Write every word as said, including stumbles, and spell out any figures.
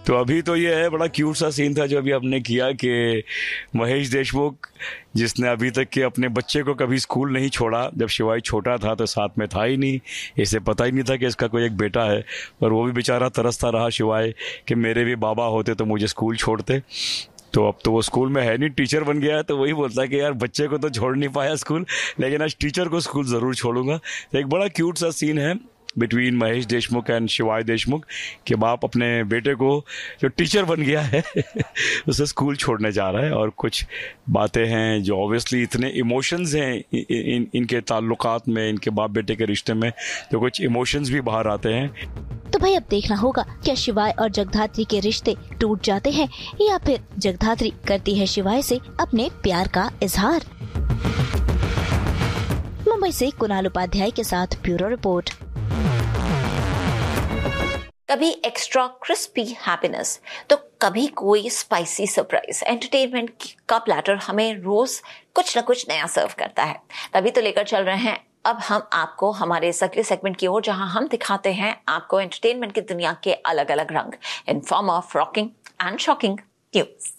तो अभी तो ये है, बड़ा क्यूट सा सीन था जो अभी हमने किया कि महेश देशमुख, जिसने अभी तक के अपने बच्चे को कभी स्कूल नहीं छोड़ा, जब शिवाय छोटा था तो साथ में था ही नहीं, इसे पता ही नहीं था कि इसका कोई एक बेटा है, और वो भी बेचारा तरसता रहा शिवाय कि मेरे भी बाबा होते तो मुझे स्कूल छोड़ते। तो अब तो वो स्कूल में है नहीं, टीचर बन गया है, तो वही बोलता है कि यार बच्चे को तो छोड़ नहीं पाया स्कूल, लेकिन आज टीचर को स्कूल ज़रूर छोड़ूंगा। तो एक बड़ा क्यूट सा सीन है बिटवीन महेश देशमुख एंड शिवाय देशमुख कि बाप अपने बेटे को जो टीचर बन गया है उसे स्कूल छोड़ने जा रहा है, और कुछ बातें हैं जो ऑब्वियसली इतने इमोशंस हैं इन, इन इनके ताल्लुकात में, इनके बाप बेटे के रिश्ते में, तो कुछ इमोशंस भी बाहर आते हैं। तो भाई अब देखना होगा क्या शिवाय और जगधात्री के रिश्ते टूट जाते हैं या फिर जगधात्री करती है शिवाय से अपने प्यार का इजहार। मुंबई से कुणाल उपाध्याय के साथ ब्यूरो रिपोर्ट। कभी एक्स्ट्रा क्रिस्पी हैप्पीनेस तो कभी कोई स्पाइसी सरप्राइज। एंटरटेनमेंट का प्लेटर हमें रोज कुछ न कुछ नया सर्व करता है। तभी तो लेकर चल रहे हैं अब हम आपको हमारे इस अगले सेगमेंट की ओर, जहां हम दिखाते हैं आपको एंटरटेनमेंट की दुनिया के अलग अलग रंग in form of rocking and shocking news.